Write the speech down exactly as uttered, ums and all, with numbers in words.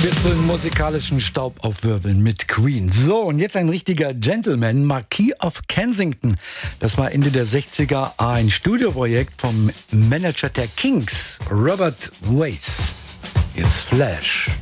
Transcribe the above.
Jetzt so einen musikalischen Staub aufwirbeln mit Queen. So, und jetzt ein richtiger Gentleman, Marquis of Kensington. Das war Ende der sechziger ein Studioprojekt vom Manager der Kings, Robert Weiss. Jetzt Flash.